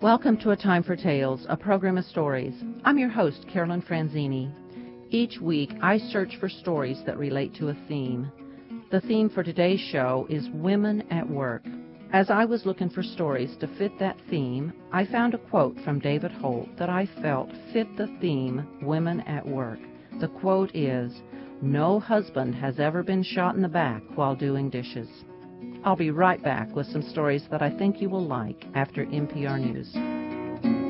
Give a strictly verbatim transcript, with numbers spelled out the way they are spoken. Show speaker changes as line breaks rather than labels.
Welcome to A Time for Tales, a program of stories. I'm your host, Carolyn Franzini. Each week, I search for stories that relate to a theme. The theme for today's show is Women at Work. As I was looking for stories to fit that theme, I found a quote from David Holt that I felt fit the theme Women at Work. The quote is, "No husband has ever been shot in the back while doing dishes." I'll be right back with some stories that I think you will like after N P R News.